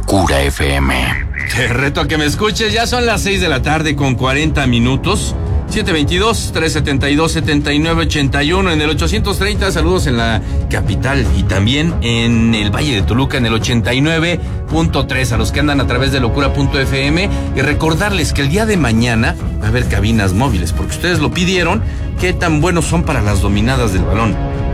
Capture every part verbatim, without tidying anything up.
Locura F M. Te reto a que me escuches, ya son las seis de la tarde con cuarenta minutos. siete veintidós, trescientos setenta y dos, setenta y nueve ochenta y uno en el ochocientos treinta, saludos en la capital y también en el Valle de Toluca en el ochenta y nueve punto tres, a los que andan a través de locura punto f m, y recordarles que el día de mañana va a haber cabinas móviles, porque ustedes lo pidieron. Qué tan buenos son para las dominadas del balón,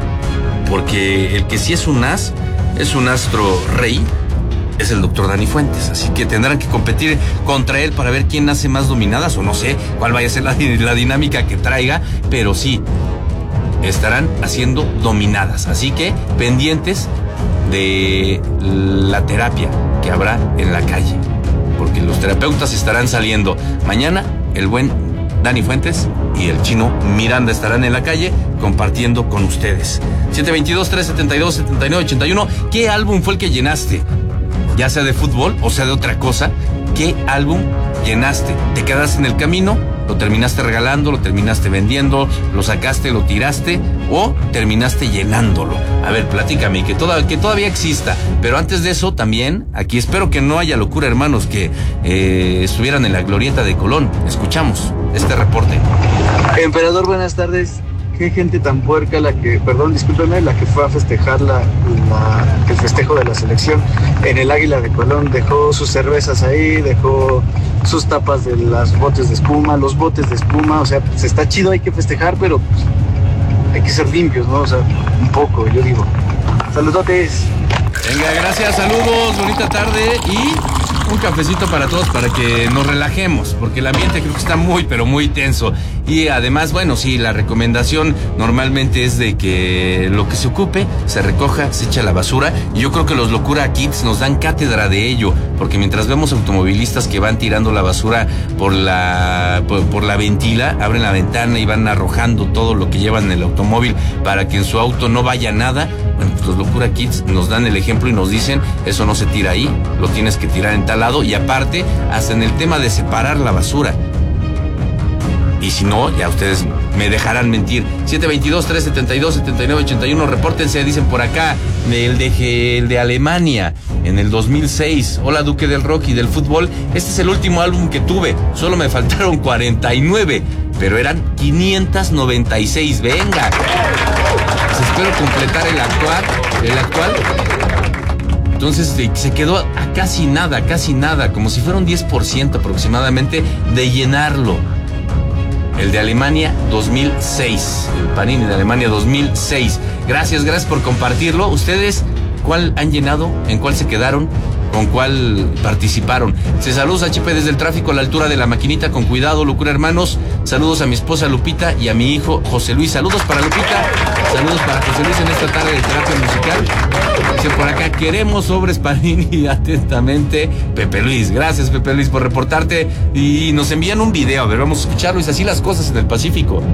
porque el que sí es un as, es un astro rey, es el doctor Dani Fuentes, así que tendrán que competir contra él para ver quién hace más dominadas, o no sé cuál vaya a ser la, la dinámica que traiga, pero sí, estarán haciendo dominadas, así que pendientes de la terapia que habrá en la calle, porque los terapeutas estarán saliendo. Mañana el buen Dani Fuentes y el chino Miranda estarán en la calle compartiendo con ustedes. siete veintidós, trescientos setenta y dos, setenta y nueve ochenta y uno, ¿qué álbum fue el que llenaste? Ya sea de fútbol o sea de otra cosa, ¿qué álbum llenaste? ¿Te quedaste en el camino? ¿Lo terminaste regalando? ¿Lo terminaste vendiendo? ¿Lo sacaste? ¿Lo tiraste? ¿O terminaste llenándolo? A ver, platícame, que, toda, que todavía exista. Pero antes de eso, también, aquí espero que no haya locura, hermanos, que eh, estuvieran en la glorieta de Colón. Escuchamos este reporte. Emperador, buenas tardes. Qué gente tan puerca la que, perdón, discúlpeme, la que fue a festejar la, la, el festejo de la selección en el Águila de Colón. Dejó sus cervezas ahí, dejó sus tapas de las botes de espuma, los botes de espuma. O sea, pues está chido, hay que festejar, pero pues, hay que ser limpios, ¿no? O sea, un poco, yo digo. Saludotes. Venga, gracias, saludos, bonita tarde y un cafecito para todos para que nos relajemos, porque el ambiente creo que está muy, pero muy tenso. Y además, bueno, sí, la recomendación normalmente es de que lo que se ocupe se recoja, se echa a la basura. Y yo creo que los Locura Kids nos dan cátedra de ello, porque mientras vemos automovilistas que van tirando la basura por la, por, por la ventila, abren la ventana y van arrojando todo lo que llevan en el automóvil para que en su auto no vaya nada. Bueno, pues los Locura Kids nos dan el ejemplo y nos dicen, eso no se tira ahí, lo tienes que tirar en tal lado, y aparte, hasta en el tema de separar la basura. Y si no, ya ustedes me dejarán mentir. siete veintidós, trescientos setenta y dos, setenta y nueve ochenta y uno, repórtense, dicen por acá, el de, el de Alemania, en el dos mil seis. Hola, Duque del Rock y del fútbol. Este es el último álbum que tuve, solo me faltaron cuarenta y nueve, pero eran quinientos noventa y seis. Venga. Pues espero completar el actual, el actual. Entonces se quedó a casi nada, casi nada, como si fuera un diez por ciento aproximadamente de llenarlo. El de Alemania dos mil seis, el Panini de Alemania dos mil seis. Gracias, gracias por compartirlo. ¿Ustedes cuál han llenado? ¿En cuál se quedaron? ¿Con cuál participaron? Se saludos a H P desde el tráfico a la altura de la maquinita, con cuidado, Locura hermanos. Saludos a mi esposa Lupita y a mi hijo José Luis. Saludos para Lupita, saludos para José Luis en esta tarde de terapia musical. Dice por acá, queremos sobres Panini, atentamente Pepe Luis. Gracias, Pepe Luis, por reportarte. Y nos envían un video, a ver, vamos a escucharlo. Y así las cosas en el Pacífico.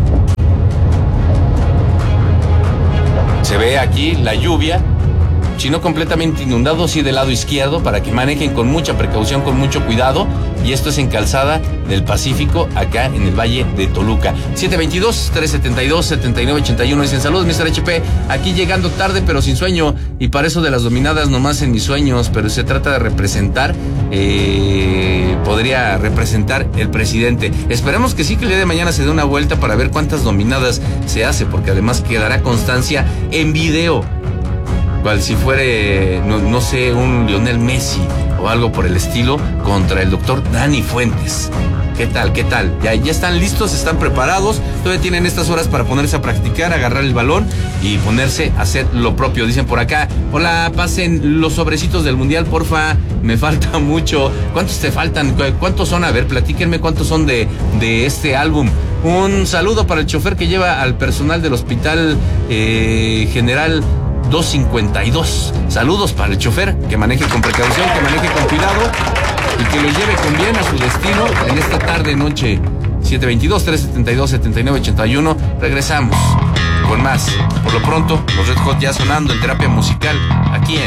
Se ve aquí la lluvia. Chino completamente inundado, sí, del lado izquierdo, para que manejen con mucha precaución, con mucho cuidado. Y esto es en Calzada del Pacífico, acá en el Valle de Toluca. siete veintidós, trescientos setenta y dos, setenta y nueve ochenta y uno. Dicen, saludos, mister H P, aquí llegando tarde pero sin sueño, y para eso de las dominadas nomás en mis sueños, pero se trata de representar, eh, podría representar el presidente. Esperemos que sí, que el día de mañana se dé una vuelta para ver cuántas dominadas se hace, porque además quedará constancia en video, cual si fuere, no, no sé, un Lionel Messi o algo por el estilo, contra el doctor Dani Fuentes. ¿Qué tal? ¿Qué tal? ¿Ya, ya están listos? ¿Están preparados? Todavía tienen estas horas para ponerse a practicar, agarrar el balón y ponerse a hacer lo propio. Dicen por acá, hola, pasen los sobrecitos del mundial, porfa, me falta mucho. ¿Cuántos te faltan? ¿Cuántos son? A ver, platíquenme cuántos son de, de este álbum. Un saludo para el chofer que lleva al personal del Hospital eh, General doscientos cincuenta y dos. Saludos para el chofer, que maneje con precaución, que maneje con cuidado y que lo lleve con bien a su destino en esta tarde noche. siete veintidós, trescientos setenta y dos, setenta y nueve ochenta y uno. Regresamos con más. Por lo pronto, los Red Hot ya sonando en terapia musical aquí en